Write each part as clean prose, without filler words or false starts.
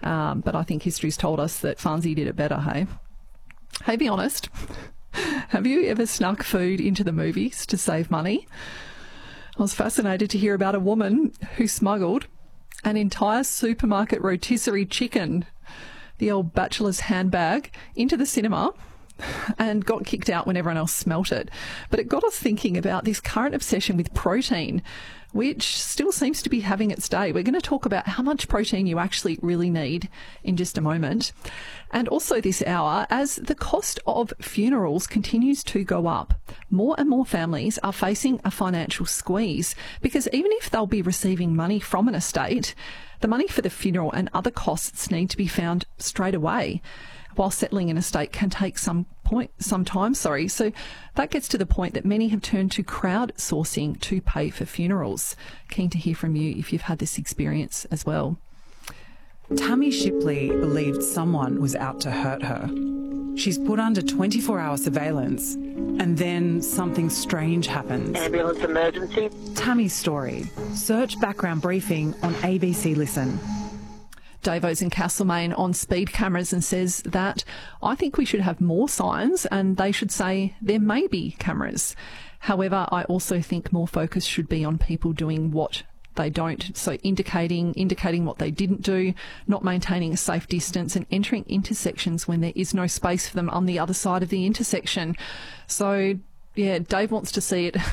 But I think history's told us that Farnsey did it better, hey? Hey, be honest. Have you ever snuck food into the movies to save money? I was fascinated to hear about a woman who smuggled an entire supermarket rotisserie chicken, the old bachelor's handbag, into the cinema and got kicked out when everyone else smelt it. But it got us thinking about this current obsession with protein, which still seems to be having its day. We're going to talk about how much protein you actually really need in just a moment. And also this hour, as the cost of funerals continues to go up, more and more families are facing a financial squeeze because even if they'll be receiving money from an estate, the money for the funeral and other costs need to be found straight away, while settling an estate can take some time. So that gets to the point that many have turned to crowdsourcing to pay for funerals. Keen to hear from you if you've had this experience as well. Tammy Shipley believed someone was out to hurt her. She's put under 24-hour surveillance, and then something strange happens. Ambulance emergency. Tammy's story. Search background briefing on ABC Listen. Davo's in Castlemaine on speed cameras and says that I think we should have more signs and they should say there may be cameras. However, I also think more focus should be on people doing what they don't. So indicating what they didn't do, not maintaining a safe distance and entering intersections when there is no space for them on the other side of the intersection. So yeah, Dave wants to see it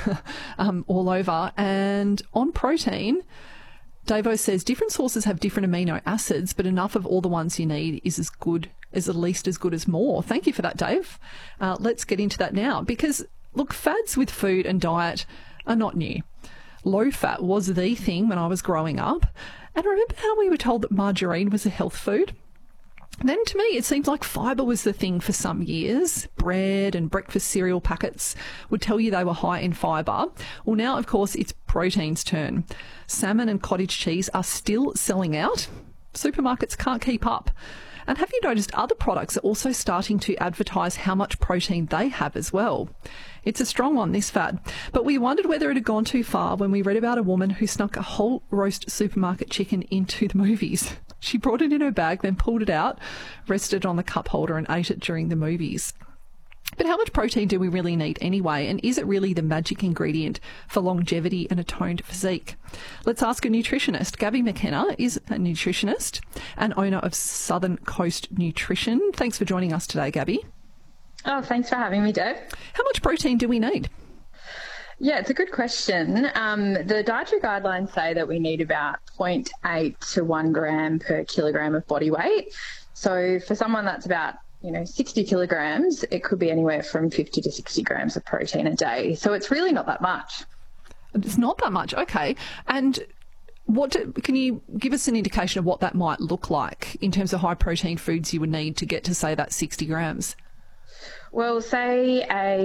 all over. And on protein, Davo says different sources have different amino acids, but enough of all the ones you need is at least as good as more. Thank you for that, Dave. Let's get into that now because, look, fads with food and diet are not new. Low fat was the thing when I was growing up. And remember how we were told that margarine was a health food? Then to me, it seems like fibre was the thing for some years. Bread and breakfast cereal packets would tell you they were high in fibre. Well, now, of course, it's protein's turn. Salmon and cottage cheese are still selling out. Supermarkets can't keep up. And have you noticed other products are also starting to advertise how much protein they have as well? It's a strong one, this fad. But we wondered whether it had gone too far when we read about a woman who snuck a whole roast supermarket chicken into the movies. She brought it in her bag, then pulled it out, rested on the cup holder and ate it during the movies. But how much protein do we really need anyway? And is it really the magic ingredient for longevity and a toned physique? Let's ask a nutritionist. Gabby McKenna is a nutritionist and owner of Southern Coast Nutrition. Thanks for joining us today, Gabby. Oh, thanks for having me, Dave. How much protein do we need? Yeah, it's a good question. The dietary guidelines say that we need about 0.8 to 1 gram per kilogram of body weight. So for someone that's about 60 kilograms, it could be anywhere from 50 to 60 grams of protein a day. So it's really not that much. It's not that much. Okay. And can you give us an indication of what that might look like in terms of high protein foods you would need to get to, say, that 60 grams? Well, say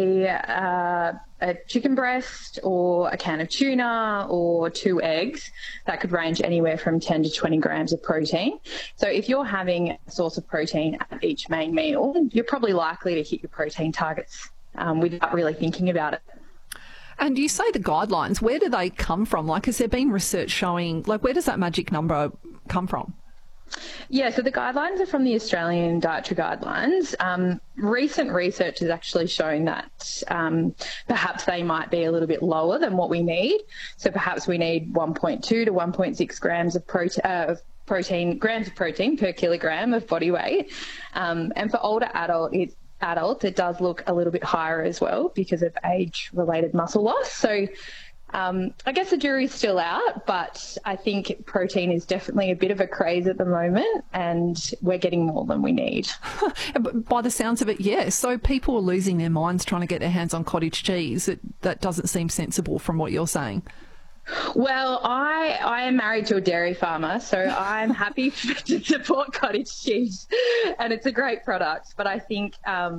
a chicken breast or a can of tuna or 2 eggs, that could range anywhere from 10 to 20 grams of protein. So if you're having a source of protein at each main meal, you're probably likely to hit your protein targets without really thinking about it. And you say the guidelines, where do they come from? Like, has there been research showing, where does that magic number come from? Yeah, so the guidelines are from the Australian Dietary Guidelines. Recent research has actually shown that perhaps they might be a little bit lower than what we need. So perhaps we need 1.2 to 1.6 grams of protein per kilogram of body weight. And for older adults, it does look a little bit higher as well because of age-related muscle loss. So I guess the jury's still out, but I think protein is definitely a bit of a craze at the moment and we're getting more than we need. By the sounds of it, yes. So people are losing their minds trying to get their hands on cottage cheese. That doesn't seem sensible from what you're saying. Well, I am married to a dairy farmer, so I'm happy to support cottage cheese and it's a great product. But I think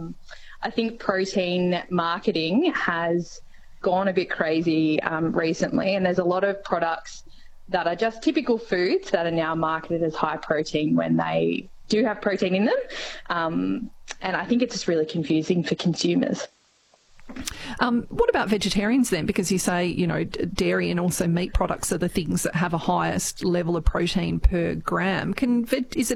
protein marketing has gone a bit crazy recently, and there's a lot of products that are just typical foods that are now marketed as high protein when they do have protein in them, and I think it's just really confusing for consumers. What about vegetarians then? Because you say, dairy and also meat products are the things that have a highest level of protein per gram. Is it